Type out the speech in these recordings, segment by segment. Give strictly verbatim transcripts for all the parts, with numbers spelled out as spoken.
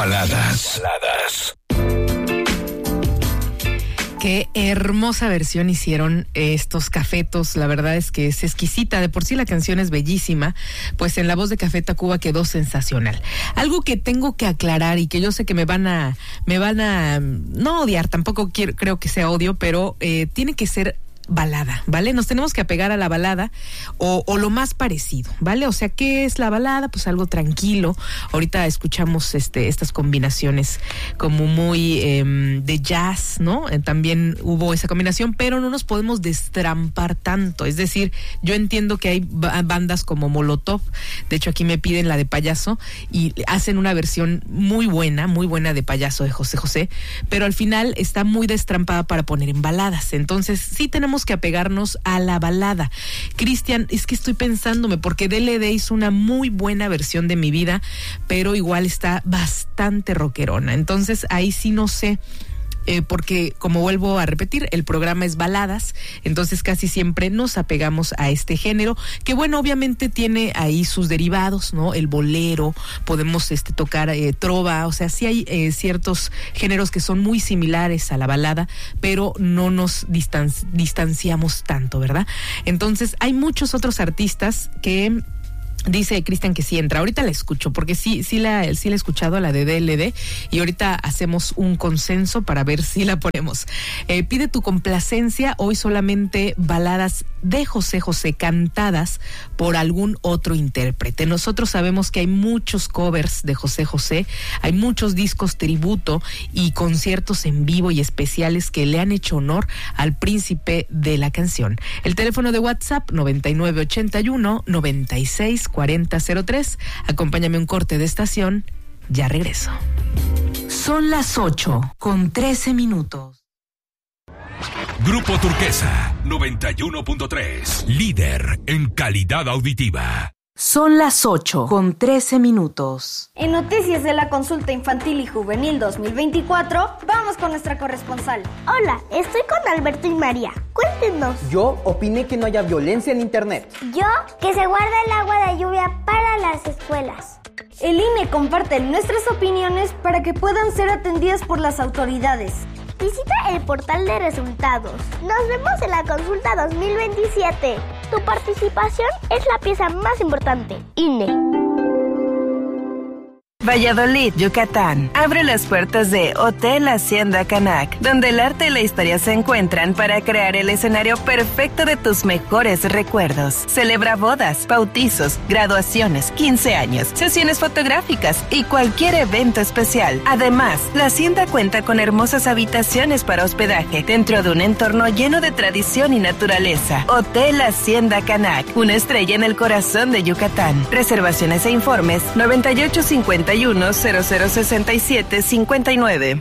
Baladas. Baladas. Qué hermosa versión hicieron estos Cafetos, la verdad es que es exquisita, de por sí la canción es bellísima, pues en la voz de Café Tacuba quedó sensacional. Algo que tengo que aclarar y que yo sé que me van a, me van a, no odiar, tampoco quiero, creo que sea odio, pero eh, tiene que ser balada, ¿vale? Nos tenemos que apegar a la balada o, o lo más parecido, ¿vale? O sea, ¿qué es la balada? Pues algo tranquilo. Ahorita escuchamos este estas combinaciones como muy eh, de jazz, ¿no? Eh, también hubo esa combinación, pero no nos podemos destrampar tanto. Es decir, yo entiendo que hay bandas como Molotov, de hecho aquí me piden la de Payaso y hacen una versión muy buena, muy buena de Payaso de José José, pero al final está muy destrampada para poner en baladas. Entonces, sí tenemos que apegarnos a la balada. Cristian, es que estoy pensándome, porque D L D hizo una muy buena versión de Mi Vida, pero igual está bastante rockerona. Entonces ahí sí no sé, eh, porque como vuelvo a repetir, el programa es baladas, entonces casi siempre nos apegamos a este género, que bueno, obviamente tiene ahí sus derivados, ¿no? El bolero, podemos este tocar eh, trova, o sea, sí hay eh, ciertos géneros que son muy similares a la balada, pero no nos distanci- distanciamos tanto, ¿verdad? Entonces hay muchos otros artistas que... Dice Cristian que sí entra. Ahorita la escucho, porque sí, sí la, sí la he escuchado, a la de D L D, y ahorita hacemos un consenso para ver si la ponemos. Eh, pide tu complacencia, hoy solamente baladas de José José cantadas por algún otro intérprete. Nosotros sabemos que hay muchos covers de José José, hay muchos discos tributo y conciertos en vivo y especiales que le han hecho honor al príncipe de la canción. El teléfono de WhatsApp noventa y nueve ochenta y uno noventa y seis cuarenta cero tres. Acompáñame un corte de estación, ya regreso. Son las ocho con trece minutos. Grupo Turquesa noventa y uno punto tres, líder en calidad auditiva. Son las ocho con trece minutos. En noticias de la consulta infantil y juvenil dos mil veinticuatro, vamos con nuestra corresponsal. Hola, estoy con Alberto y María. Cuéntenos. Yo opiné que no haya violencia en internet. Yo, que se guarda el agua de lluvia para las escuelas. El I N E comparte nuestras opiniones para que puedan ser atendidas por las autoridades. Visita el portal de resultados. Nos vemos en la consulta dos mil veintisiete. Tu participación es la pieza más importante. I N E. Valladolid, Yucatán. Abre las puertas de Hotel Hacienda Canac, donde el arte y la historia se encuentran para crear el escenario perfecto de tus mejores recuerdos. Celebra bodas, bautizos, graduaciones, quince años, sesiones fotográficas y cualquier evento especial. Además, la hacienda cuenta con hermosas habitaciones para hospedaje dentro de un entorno lleno de tradición y naturaleza. Hotel Hacienda Canac, una estrella en el corazón de Yucatán. Reservaciones e informes noventa y ocho cincuenta y uno cero cero sesenta y siete cincuenta y nueve.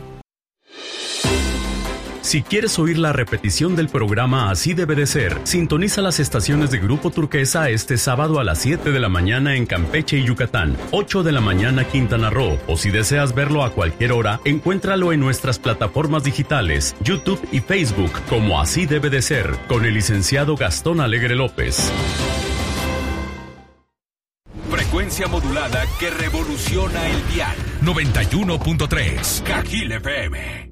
Si quieres oír la repetición del programa Así Debe de Ser, sintoniza las estaciones de Grupo Turquesa este sábado a las siete de la mañana en Campeche y Yucatán, ocho de la mañana Quintana Roo, o si deseas verlo a cualquier hora, encuéntralo en nuestras plataformas digitales, YouTube y Facebook, como Así Debe de Ser, con el licenciado Gastón Alegre López. Frecuencia modulada que revoluciona el dial. noventa y uno punto tres, Cajil F M.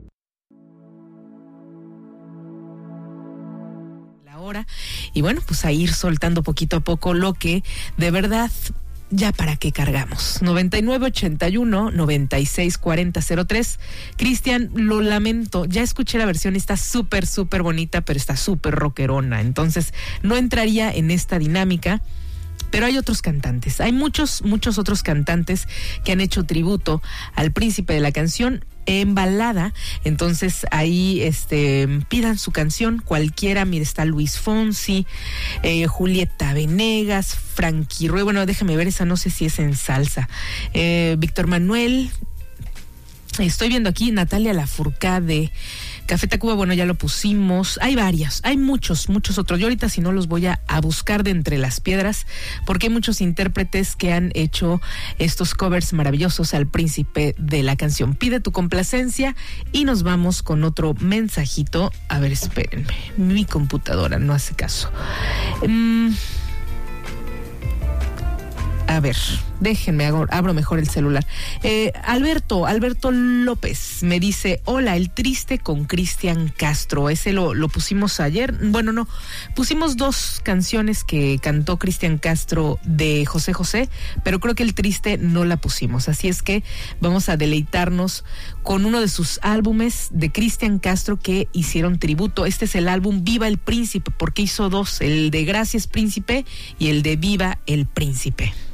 La hora. Y bueno, pues a ir soltando poquito a poco lo que de verdad ya para qué cargamos. noventa y nueve ochenta y uno noventa y seis cuarenta cero tres. Cristian, lo lamento, ya escuché la versión, está súper, súper bonita, pero está súper rockerona. Entonces, no entraría en esta dinámica. Pero hay otros cantantes, hay muchos, muchos otros cantantes que han hecho tributo al príncipe de la canción en balada. Entonces ahí este pidan su canción, cualquiera. Mire, está Luis Fonsi, eh, Julieta Venegas, Frankie Ruiz, bueno, déjame ver, esa no sé si es en salsa, eh, Víctor Manuel, estoy viendo aquí Natalia Lafourcade, Café Tacuba, bueno, ya lo pusimos. Hay varias, hay muchos, muchos otros. Yo ahorita si no los voy a, a buscar de entre las piedras, porque hay muchos intérpretes que han hecho estos covers maravillosos al príncipe de la canción. Pide tu complacencia y nos vamos con otro mensajito. A ver, espérenme, mi computadora no hace caso. Mm. A ver, déjenme, hago, abro mejor el celular. Eh, Alberto, Alberto López me dice, hola, El Triste con Cristian Castro. Ese lo, lo pusimos ayer. Bueno, no, pusimos dos canciones que cantó Cristian Castro de José José, pero creo que El Triste no la pusimos. Así es que vamos a deleitarnos con uno de sus álbumes de Cristian Castro que hicieron tributo. Este es el álbum Viva el Príncipe, porque hizo dos, el de Gracias Príncipe y el de Viva el Príncipe.